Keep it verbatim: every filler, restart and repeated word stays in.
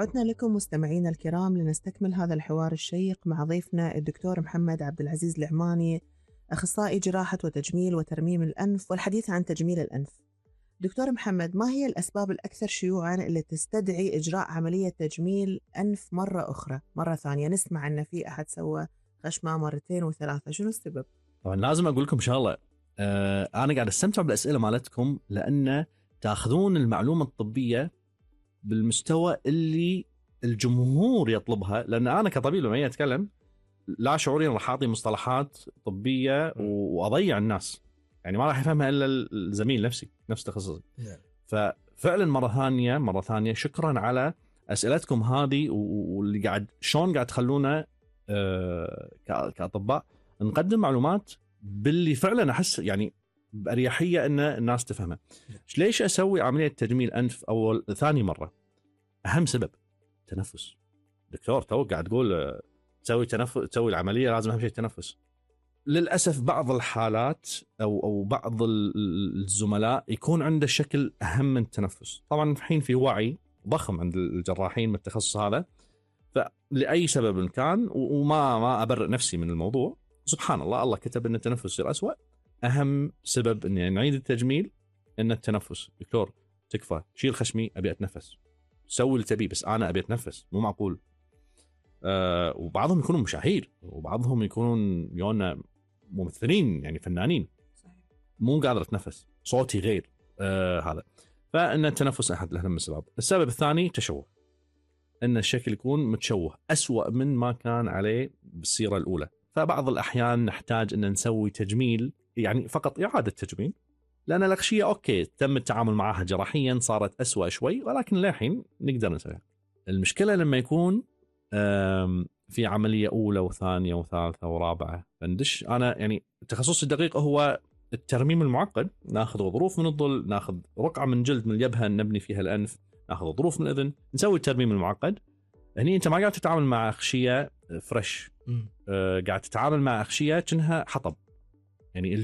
عدنا لكم مستمعينا الكرام لنستكمل هذا الحوار الشيق مع ضيفنا الدكتور محمد عبد العزيز العماني، أخصائي جراحة وتجميل وترميم الأنف، والحديث عن تجميل الأنف. دكتور محمد، ما هي الأسباب الأكثر شيوعاً اللي تستدعي إجراء عملية تجميل أنف مرة أخرى مرة ثانية؟ نسمع أن في أحد سوى خشمة مرتين وثلاثة، شنو السبب؟ طبعا لازم أقول لكم شغلة، أه أنا قاعد أستمتع بالأسئلة مالتكم لأن تأخذون المعلومة الطبية بالمستوى اللي الجمهور يطلبها، لأن أنا كطبيب لما أتكلم لا شعوريا راح أعطي مصطلحات طبية وأضيع الناس، يعني ما راح يفهمها إلا الزميل نفسي نفس تخصصي. ففعلا مرة ثانية مرة ثانية شكرا على أسئلتكم هذه، واللي قاعد شلون قاعد تخلونا أه كأطباء نقدم معلومات باللي فعلا أحس يعني بأريحية أن الناس تفهمها. ليش أسوي عملية تجميل أنف أول ثاني مرة؟ أهم سبب تنفس. دكتور تو قاعد تقول تسوي تنفس، تسوي العملية لازم أهم شيء التنفس. للأسف بعض الحالات أو أو بعض الزملاء يكون عنده شكل أهم من التنفس. طبعا الحين في وعي ضخم عند الجراحين من التخصص هذا، فلأي سبب كان وما ما أبرئ نفسي من الموضوع، سبحان الله الله كتب أن التنفس يصير أسوأ. أهم سبب إني نعيد التجميل إن التنفس. دكتور تكفى شيل خشمي أبي أتنفس، سوي اللي تبي بس أنا أبي أتنفس، مو معقول. أه وبعضهم يكونوا مشاهير وبعضهم يكونون يونا ممثلين يعني فنانين، مو قادر أتنفس، صوتي غير أه هذا. فإن التنفس أحد الأهم الأسباب. السبب الثاني تشوه، إن الشكل يكون متشوه أسوأ من ما كان عليه بالصيغة الأولى. فبعض الأحيان نحتاج إن نسوي تجميل، يعني فقط إعادة تجميل، لأن الأغشية أوكي تم التعامل معها جراحيا صارت أسوأ شوي، ولكن للحين نقدر نسويها. المشكلة لما يكون في عملية أولى وثانية وثالثة ورابعة فندش. أنا يعني تخصصي الدقيق هو الترميم المعقد، ناخذ غضروف من الظل، ناخذ رقعة من جلد من الجبهة نبني فيها الأنف، ناخذ غضروف من الأذن، نسوي الترميم المعقد. هني أنت ما قاعد تتعامل مع أغشية فريش، أه قاعد تتعامل مع أغشية كأنها حطب، يعني